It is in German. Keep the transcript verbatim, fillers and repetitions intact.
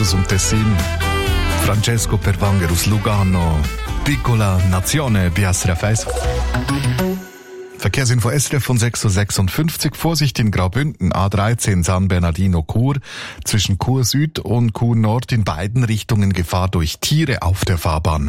Bibelbundes und Tessin. Francesco Perwanger aus Lugano. Piccola Nazione, B S R F eins. Verkehrsinfo S R F von sechs Uhr sechsundfünfzig. Vorsicht in Graubünden, A dreizehn San Bernardino-Chur. Zwischen Chur Süd und Chur Nord in beiden Richtungen Gefahr durch Tiere auf der Fahrbahn.